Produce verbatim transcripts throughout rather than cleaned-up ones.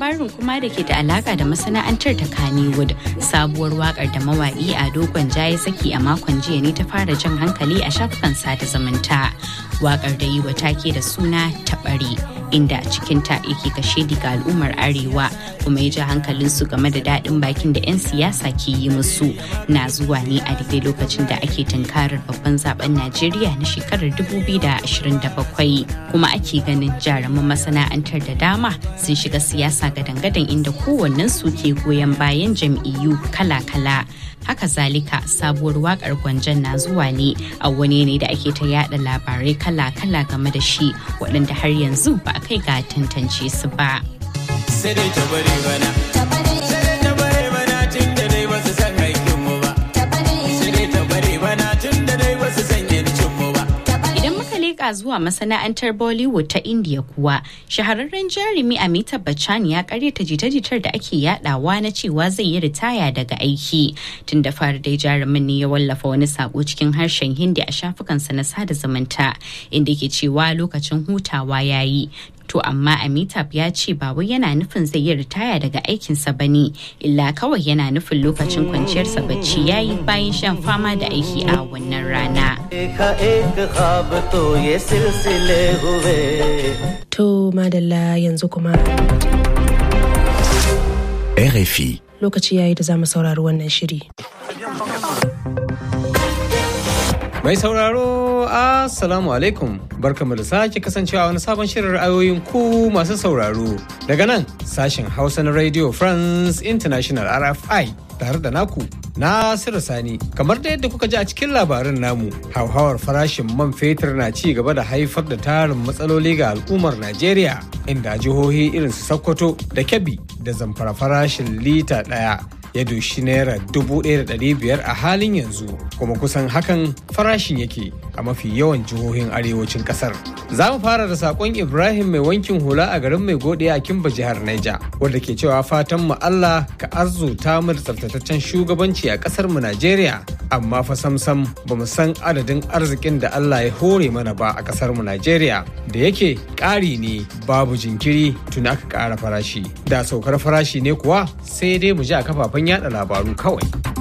labarin kuma da ke da alaka da masana'antar ta Kannywood, sabuwar wakar da mawaki Ado Gwanja ya saki a makon jiya ne ta fara jan hankali a shafukan sada zumunta. Wakar da yi wa take da suna Taɓare, inda cikinta yake kashe daga al'ummar Arewa kuma ya ja hankalinsu game da daɗin bakin da 'yan siyasa ke yi musu, na zuwa ne a daidai lokacin da ake tunkarar babban zaben Najeriya na shekarar dubu biyu da ashirin da bakwai, kuma ake ganin jaruman masana'antar da dama sun shiga siyasa gadan-gadan inda kowannen su ke goyon bayan jam'iyyu kala-kala. Haka zalika sabuwar wakar Gwanjan na zuwa ne a wani ne da ake ta yada labarai kala-kala game da shi waɗanda har yanzu ba a kai ga tantance su ba. Sai dai ta bari bana. Sai dai ta bari bana tun da dai ba su san haƙƙin mu ba. Sai dai ta bari bana tun da dai ba su san yancin mu ba. Idan muka leƙa zuwa masana'antar Bollywood ta India kuwa, shahararren jarumi Amitabh Bachchan ya karyata jita-jitar da ake yadawa na cewa zai yi ritaya daga aiki. Tun da fara dai jarumin ne ya wallafa wani sako cikin harshen Hindi a shafukansa na sada zumunta, inda ke cewa lokacin hutawa ya yi. To amma Amitabh ya ce ba wai yana nufin zai yi ritaya daga aikinsa ba ne, illa kawai yana nufin lokacin kwanciyarsa bacci ya yi bayan shan fama da aiki a wannan rana. To madalla yanzu kuma R F I. Lokaci yayi da zamu saurari wannan shiri. Mai sauraro, Assalamu alaikum. Barkamu da sake kasancewa wani sabon shirin ra'ayoyin ku masu sauraro. Daga nan sashen Hausa na Radio France International R F I tare da naku Nasiru Sani. Kamar da yadda kuka ji a cikin labarin namu, hauhawar farashin man fetur na ci gaba da haifar da tarin matsaloli ga al'ummar Najeriya, inda jihohi irin su Sokoto da Kebbi da Zamfara farashin lita ɗaya ya doshi naira dubu ɗaya da ɗari biyar a halin yanzu, kuma kusan hakan farashin yake a mafi yawan jihohin arewacin ƙasar. Za mu fara da saƙon Ibrahim mai wankin hula a garin Mai Gode a Kimba jihar Niger, wanda ke cewa fatan mu Allah ka arzuta mu da tsaftataccen shugabanci a ƙasar mu Najeriya, amma fa samsam ba mu san adadin arzikin da Allah ya hore mana ba a ƙasar mu Najeriya, da yake ƙari ne babu jinkiri tun aka ƙara farashi. Da saukar farashi ne kuwa sai dai mu ji a kafafen yada labaru kawai.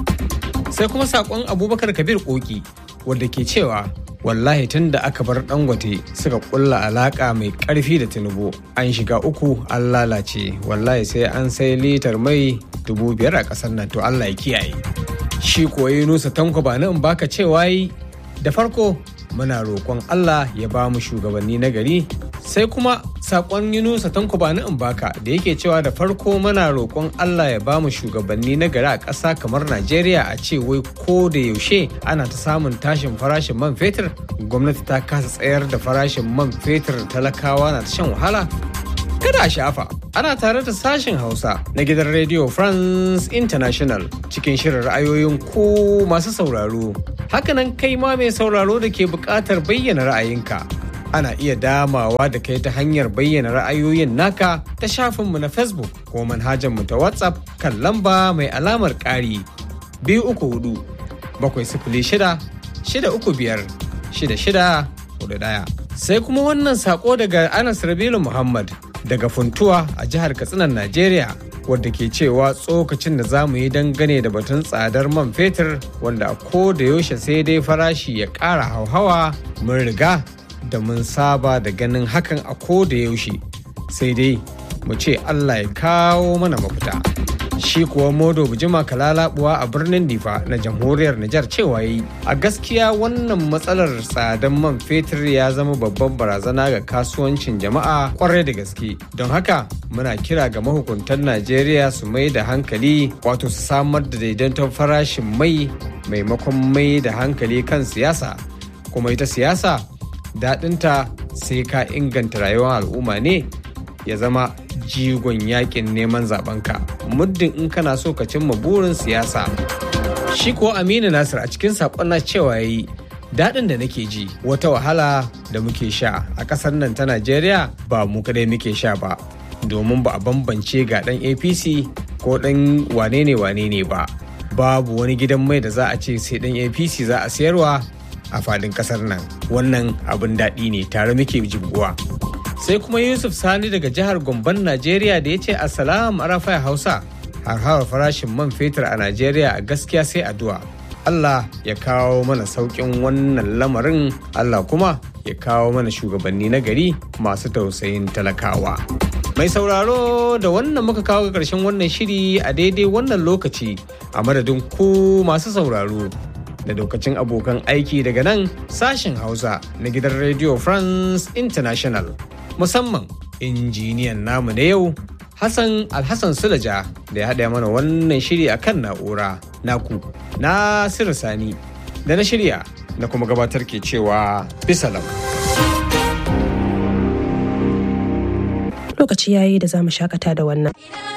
Sai kuma sakon Abubakar Kabir Koki wanda ke cewa wallahi tun da aka bar Dangote suka kulla alaka mai karfi da Tinubu, an shiga uku an lalace. Wallahi sai an sai litar mai dubu biyar a kasar nan, to Allah ya kiyaye. Shi kuwa Yunusa Tanko ba na in baka cewa yi da farko muna roƙon Allah ya ba mu shugabanni na gari. Sai kuma sakon Yunusa Tanko ba na in baka da yake cewa da farko muna roƙon Allah ya ba mu shugabanni na gari a ƙasa kamar Najeriya, a ce wai ko da yaushe ana ta samun tashin farashin man fetur, gwamnati ta kasa tsayar da farashin man fetur, talakawa na ta shan wahala. Kada a shafa, ana tare da sashen Hausa na gidan Radio France International cikin shirin ra'ayoyin ku masu sauraro. Hakanan kai ma mai sauraro da ke buƙatar bayyana ra'ayinka, ana iya damawa da kai ta hanyar bayyana ra'ayoyin naka ta shafinmu na Facebook ko manhajarmu ta WhatsApp kan lamba mai alamar ƙari biyu uku hudu bakwai sifili shida shida uku biyar shida shida hudu ɗaya. Sai kuma wannan saƙo daga Anas Rabilu Muhammad daga Funtuwa a jihar Katsinan Najeriya, wadda ke cewa tsokacin da za mu yi dangane da batun tsadar man fetur, wanda a ko da yaushe sai dai farashi ya ƙara hauhawa, mun riga da mun saba da ganin hakan a ko da yaushe, sai dai mu ce Allah ya kawo mana mafita. Shi kuwa Modo Bujima Kalalabuwa a birnin Difa na jamhuriyar Nijar cewa yayi, a gaskiya wannan matsalar tsadan man fetur ya zama babban barazana ga kasuwancin jama'a kwarai da gaske. Don haka muna kira ga mahukuntan Najeriya su mai da hankali, wato su samar da daidaiton farashin mai maimakon mai da hankali kan siyasa. Kuma ita siyasa daɗinta sai ka inganta rayuwar al'umma ne ya zama jigon yakin neman zabenka, muddin in kana so ka cimma burin siyasa. Shi ko Aminu Nasir a cikin saƙon na cewa yayi, daɗin da nake ji wata wahala da muke sha a ƙasar nan ta Najeriya ba mu kadai muke sha ba, domin ba a bambance ga ɗan A P C ko ɗan wane ne wane ne ba. Babu wani gidan mai da za a ce sai ɗan A P C za a sayarwa a fadin ƙasar nan. Wannan abin daɗi ne, tare muke jibguwa. sai kuma Yusuf Sani daga jihar Gomban Najeriya da ya ce Assalamu Arafai Hausa. Harhawar farashin man fetur a Najeriya a gaskiya sai addu'a. Allah ya kawo mana sauƙin wannan lamarin, Allah kuma ya kawo mana shugabanni na gari masu tausayin talakawa. Mai sauraro da wannan muka kawo ga ƙarshen wannan shiri a daidai wannan lokaci a madadin ku masu sauraro da lokacin abokan aiki daga nan sashen Hausa na gidan Radio France International. Musamman injiniyan namu na yau Hassan Alhassan Sulaja da ya haɗa mana wannan shiri a kan na'ura naku Nasiru Sani da na shirya na kuma gabatar ke cewa bisalam. Lokaci yayi da za mu shakata da wannan.